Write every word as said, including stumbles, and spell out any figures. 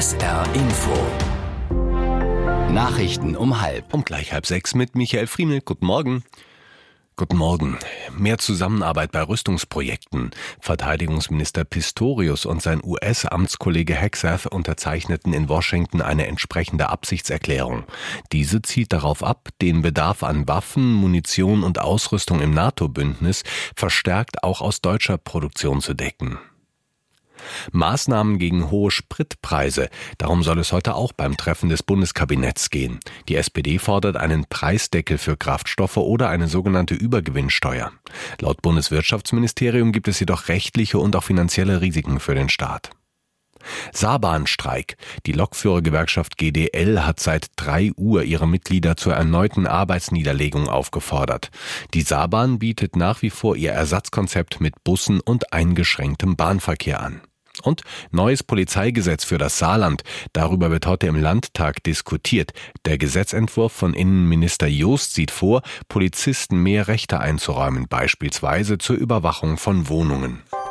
S R Info. Nachrichten um halb. Um gleich halb sechs mit Michael Friemel. Guten Morgen. Guten Morgen. Mehr Zusammenarbeit bei Rüstungsprojekten. Verteidigungsminister Pistorius und sein U S-Amtskollege Hegseth unterzeichneten in Washington eine entsprechende Absichtserklärung. Diese zielt darauf ab, den Bedarf an Waffen, Munition und Ausrüstung im NATO-Bündnis verstärkt auch aus deutscher Produktion zu decken. Maßnahmen gegen hohe Spritpreise. Darum soll es heute auch beim Treffen des Bundeskabinetts gehen. Die S P D fordert einen Preisdeckel für Kraftstoffe oder eine sogenannte Übergewinnsteuer. Laut Bundeswirtschaftsministerium gibt es jedoch rechtliche und auch finanzielle Risiken für den Staat. Saarbahnstreik. Die Lokführergewerkschaft G D L hat seit drei Uhr ihre Mitglieder zur erneuten Arbeitsniederlegung aufgefordert. Die Saarbahn bietet nach wie vor ihr Ersatzkonzept mit Bussen und eingeschränktem Bahnverkehr an. Und neues Polizeigesetz für das Saarland. Darüber wird heute im Landtag diskutiert. Der Gesetzentwurf von Innenminister Jost sieht vor, Polizisten mehr Rechte einzuräumen, beispielsweise zur Überwachung von Wohnungen.